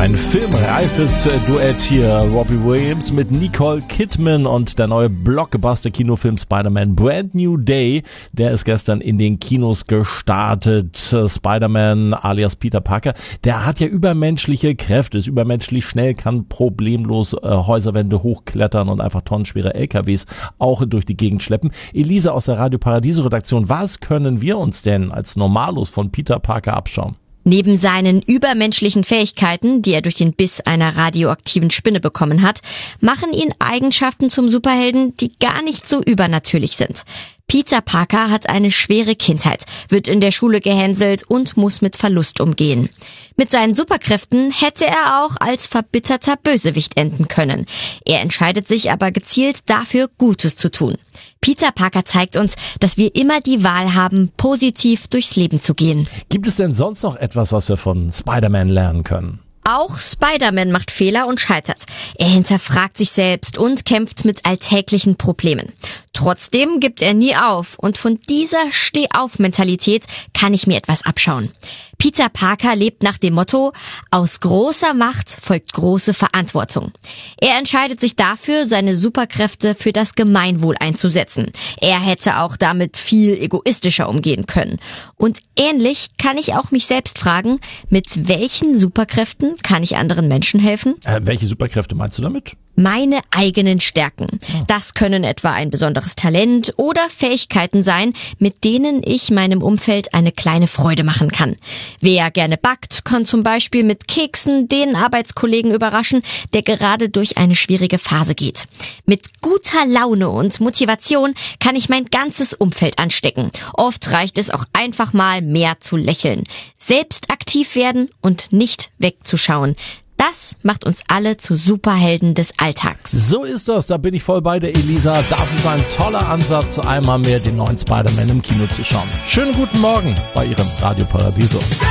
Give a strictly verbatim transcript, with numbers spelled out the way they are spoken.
Ein filmreifes Duett hier. Robbie Williams mit Nicole Kidman und der neue Blockbuster-Kinofilm Spider-Man Brand New Day. Der ist gestern in den Kinos gestartet. Spider-Man alias Peter Parker, der hat ja übermenschliche Kräfte, ist übermenschlich schnell, kann problemlos äh, Häuserwände hochklettern und einfach tonnenschwere L K Ws auch durch die Gegend schleppen. Elisa aus der Radio Paradiso Redaktion, was können wir uns denn als Normalos von Peter Parker abschauen? Neben seinen übermenschlichen Fähigkeiten, die er durch den Biss einer radioaktiven Spinne bekommen hat, machen ihn Eigenschaften zum Superhelden, die gar nicht so übernatürlich sind. Peter Parker hat eine schwere Kindheit, wird in der Schule gehänselt und muss mit Verlust umgehen. Mit seinen Superkräften hätte er auch als verbitterter Bösewicht enden können. Er entscheidet sich aber gezielt dafür, Gutes zu tun. Peter Parker zeigt uns, dass wir immer die Wahl haben, positiv durchs Leben zu gehen. Gibt es denn sonst noch etwas, was wir von Spider-Man lernen können? Auch Spider-Man macht Fehler und scheitert. Er hinterfragt sich selbst und kämpft mit alltäglichen Problemen. Trotzdem gibt er nie auf und von dieser Steh-auf-Mentalität kann ich mir etwas abschauen. Peter Parker lebt nach dem Motto, aus großer Macht folgt große Verantwortung. Er entscheidet sich dafür, seine Superkräfte für das Gemeinwohl einzusetzen. Er hätte auch damit viel egoistischer umgehen können. Und ähnlich kann ich auch mich selbst fragen, mit welchen Superkräften kann ich anderen Menschen helfen? Äh, welche Superkräfte meinst du damit? Meine eigenen Stärken. Das können etwa ein besonderes Talent oder Fähigkeiten sein, mit denen ich meinem Umfeld eine kleine Freude machen kann. Wer gerne backt, kann zum Beispiel mit Keksen den Arbeitskollegen überraschen, der gerade durch eine schwierige Phase geht. Mit guter Laune und Motivation kann ich mein ganzes Umfeld anstecken. Oft reicht es auch einfach mal mehr zu lächeln. Selbst aktiv werden und nicht wegzuschauen. Das macht uns alle zu Superhelden des Alltags. So ist das, da bin ich voll bei der Elisa. Das ist ein toller Ansatz, einmal mehr den neuen Spider-Man im Kino zu schauen. Schönen guten Morgen bei Ihrem Radio Paradiso.